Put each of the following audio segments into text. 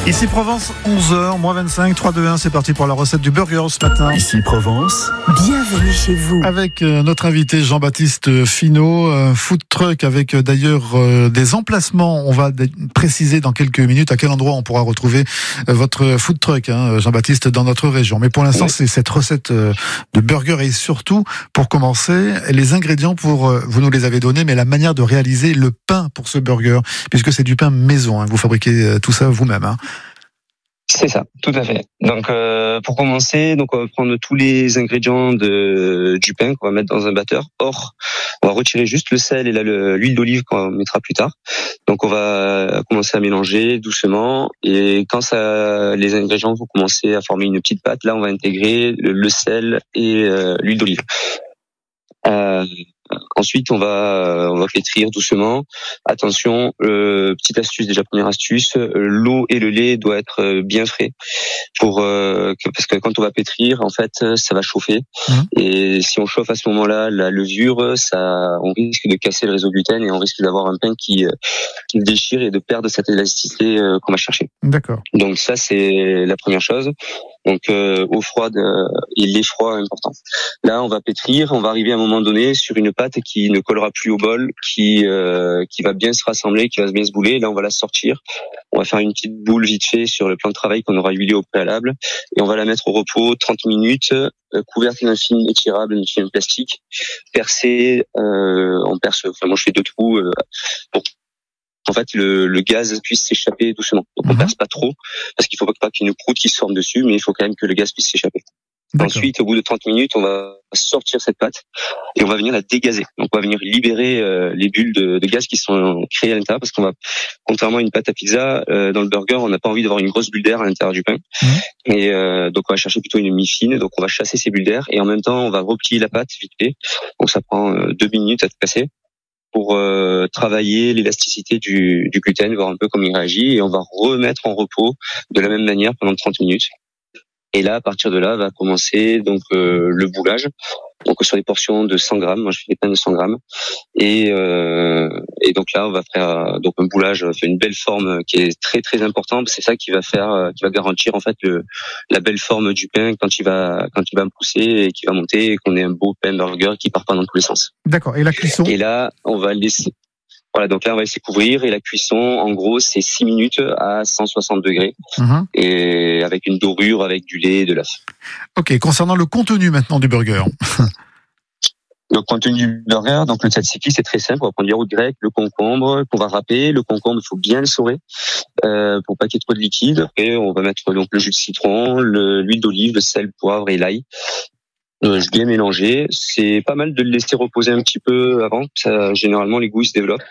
Ici Provence, 11h, moins 25, 3, 2, 1, c'est parti pour la recette du burger ce matin. Ici Provence. Bienvenue chez vous. Avec notre invité Jean-Baptiste Finot, food truck avec d'ailleurs des emplacements. On va préciser dans quelques minutes à quel endroit on pourra retrouver votre food truck, Jean-Baptiste, dans notre région. Mais pour l'instant, c'est cette recette de burger et surtout, pour commencer, les ingrédients vous nous les avez donnés, mais la manière de réaliser le pain pour ce burger, puisque c'est du pain maison. Vous fabriquez tout ça vous-même. C'est ça, tout à fait. Donc, pour commencer, on va prendre tous les ingrédients du pain qu'on va mettre dans un batteur. Or, on va retirer juste le sel et l'huile d'olive qu'on mettra plus tard. Donc, on va commencer à mélanger doucement. Et quand les ingrédients vont commencer à former une petite pâte, là, on va intégrer le sel et l'huile d'olive. Ensuite, on va pétrir doucement. Attention, petite astuce déjà, première astuce, l'eau et le lait doivent être bien frais parce que quand on va pétrir, en fait, ça va chauffer. Et si on chauffe à ce moment-là la levure, on risque de casser le réseau gluten et on risque d'avoir un pain qui déchire et de perdre cette élasticité qu'on va chercher. D'accord. Donc ça, c'est la première chose. Donc eau froide et lait froid important. Là, on va pétrir, on va arriver à un moment donné sur une pâte qui ne collera plus au bol, qui va bien se rassembler, qui va bien se bouler. Là, on va la sortir. On va faire une petite boule vite fait sur le plan de travail qu'on aura huilé au préalable et on va la mettre au repos 30 minutes, couverte d'un film étirable, d'un film plastique, percé. On perce. Enfin, moi, je fais 2 trous pour en fait le gaz puisse s'échapper doucement. Donc on perce pas trop parce qu'il faut pas qu'il y ait une croûte qui se forme dessus, mais il faut quand même que le gaz puisse s'échapper. D'accord. Ensuite, au bout de 30 minutes, on va sortir cette pâte et on va venir la dégazer. Donc on va venir libérer les bulles de gaz qui sont créées à l'intérieur parce qu'on va, contrairement à une pâte à pizza, dans le burger, on n'a pas envie d'avoir une grosse bulle d'air à l'intérieur du pain. Et donc on va chercher plutôt une mi-fine. Donc on va chasser ces bulles d'air et en même temps on va replier la pâte vite fait. Donc ça prend 2 minutes à se casser pour travailler l'élasticité du gluten, voir un peu comment il réagit, et on va remettre en repos de la même manière pendant 30 minutes. Et là, à partir de là, va commencer donc le boulage. Donc sur des portions de 100 grammes, moi je fais des pains de 100 grammes, et donc là on va faire donc un boulage, une belle forme qui est très très importante. C'est ça qui va garantir en fait la belle forme du pain quand il va pousser et qui va monter, et qu'on ait un beau pain burger qui part pas dans tous les sens. D'accord. Et la cuisson? Et là on va laisser. Voilà, donc là on va laisser couvrir, et la cuisson, en gros, c'est 6 minutes à 160 degrés, et avec une dorure, avec du lait et de l'œuf. Ok, concernant le contenu maintenant du burger. Le contenu du burger, donc le tzatziki, c'est très simple. On va prendre du yaourt grec, le concombre qu'on va râper. Le concombre, il faut bien le saurer pour pas qu'il y ait trop de liquide. Après, on va mettre donc le jus de citron, l'huile d'olive, le sel, le poivre et l'ail. Je bien mélanger. C'est pas mal de le laisser reposer un petit peu avant. Ça, généralement, les goûts ils se développent.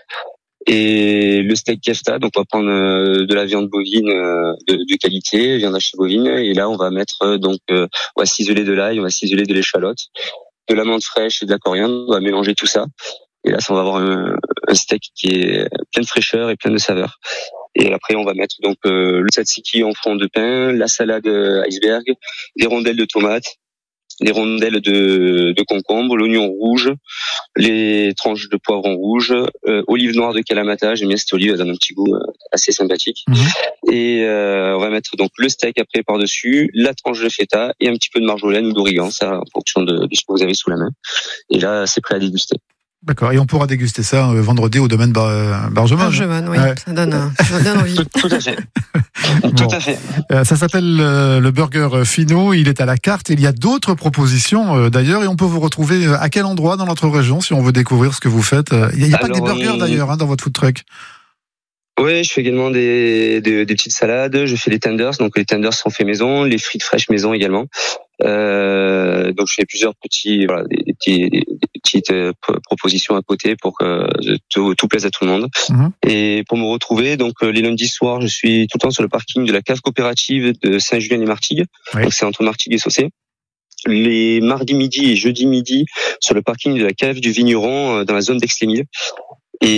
Et le steak kefta, donc on va prendre de la viande bovine de qualité, viande hachée bovine. Et là, on va mettre on va ciseler de l'ail, on va ciseler de l'échalote, de la menthe fraîche et de la coriandre. On va mélanger tout ça. Et là, on va avoir un steak qui est plein de fraîcheur et plein de saveur. Et après, on va mettre donc le tzatziki en fond de pain, la salade iceberg, les rondelles de tomates, les rondelles de concombre, l'oignon rouge, les tranches de poivron rouge, olive noire de Kalamata. J'aime bien cette olive, elle donne un petit goût assez sympathique. Et on va mettre donc le steak après par-dessus, la tranche de feta et un petit peu de marjolaine ou d'origan, ça en fonction de ce que vous avez sous la main. Et là, c'est prêt à déguster. D'accord, et on pourra déguster ça vendredi au domaine Bargemone. Bargemone, oui, ouais. Ça donne envie. Tout à fait. Tout à fait. Ça s'appelle le burger Finot, il est à la carte. Il y a d'autres propositions d'ailleurs, et on peut vous retrouver à quel endroit dans notre région si on veut découvrir ce que vous faites. Il n'y a pas que des burgers d'ailleurs dans votre food truck. Oui, je fais également des petites salades, je fais des tenders, donc les tenders sont faits maison, les frites fraîches maison également. Donc je fais plusieurs des petites propositions à côté pour que tout plaise à tout le monde. Et pour me retrouver, donc les lundis soirs, je suis tout le temps sur le parking de la cave coopérative de Saint-Julien-les-Martigues. Donc c'est entre Martigues et Saucé. Les mardis midi et jeudi midi sur le parking de la cave du Vigneron dans la zone d'Aix-les-Milles.